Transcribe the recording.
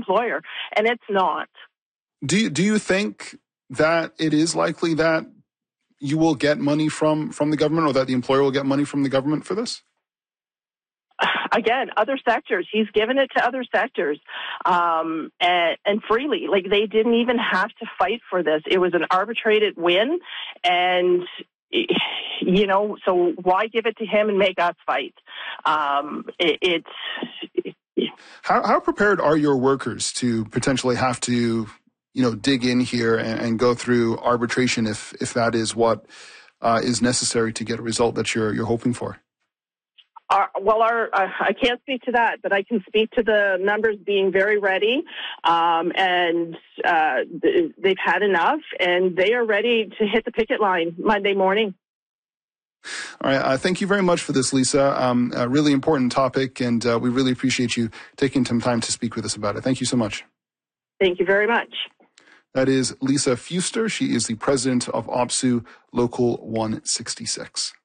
employer, and it's not. Do you think that it is likely that you will get money from the government, or that the employer will get money from the government for this? Again, other sectors. He's given it to other sectors, and freely. Like, they didn't even have to fight for this. It was an arbitrated win, and so why give it to him and make us fight? How prepared are your workers to potentially have to, dig in here and go through arbitration if that is what is necessary to get a result that you're hoping for? I can't speak to that, but I can speak to the members being very ready, and they've had enough, and they are ready to hit the picket line Monday morning. All right. Thank you very much for this, Lisa. A really important topic, and we really appreciate you taking some time to speak with us about it. Thank you so much. Thank you very much. That is Lisa Fuster. She is the president of OPSEU Local 166.